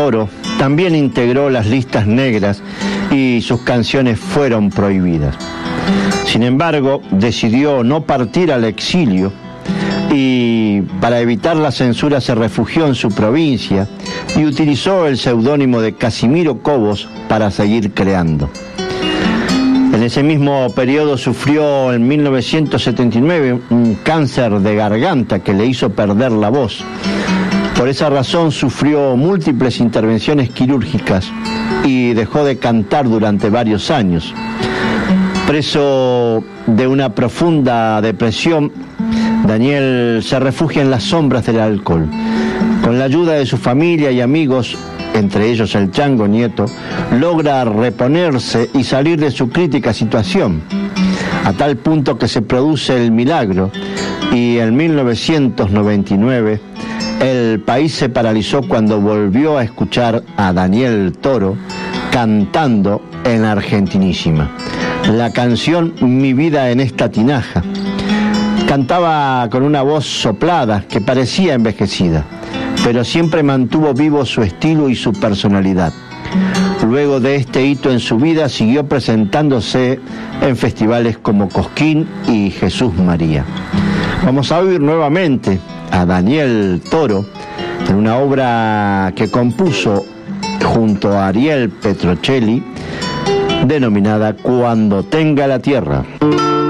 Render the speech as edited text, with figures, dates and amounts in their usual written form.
Toro también integró las listas negras y sus canciones fueron prohibidas. Sin embargo, decidió no partir al exilio y para evitar la censura se refugió en su provincia y utilizó el seudónimo de Casimiro Cobos para seguir creando. En ese mismo periodo sufrió en 1979 un cáncer de garganta que le hizo perder la voz. Por esa razón sufrió múltiples intervenciones quirúrgicas y dejó de cantar durante varios años. Preso de una profunda depresión, Daniel se refugia en las sombras del alcohol. Con la ayuda de su familia y amigos, entre ellos el Chango Nieto, logra reponerse y salir de su crítica situación, a tal punto que se produce el milagro y en 1999 el país se paralizó cuando volvió a escuchar a Daniel Toro cantando en Argentinísima la canción Mi vida en esta tinaja. Cantaba con una voz soplada que parecía envejecida, pero siempre mantuvo vivo su estilo y su personalidad. Luego de este hito en su vida, siguió presentándose en festivales como Cosquín y Jesús María. Vamos a oír nuevamente a Daniel Toro en una obra que compuso junto a Ariel Petrocelli, denominada Cuando tenga la tierra.